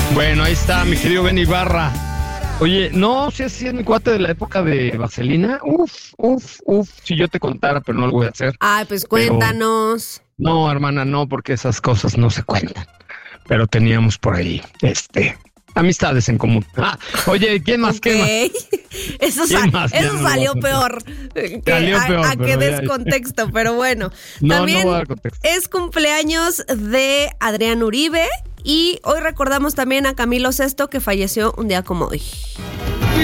Bueno, ahí está, mi querido Ben Ibarra. Oye, no sé si es mi cuate de la época de Vaselina. Si yo te contara, pero no lo voy a hacer. Ay, pues cuéntanos. No, hermana, no, porque esas cosas no se cuentan. Pero teníamos por ahí, amistades en común. Oye, ¿quién más? Okay. ¿Qué más? Eso salió peor. A que des contexto, pero bueno. También no voy a dar contexto. Es cumpleaños de Adrián Uribe y hoy recordamos también a Camilo Sesto, que falleció un día como hoy.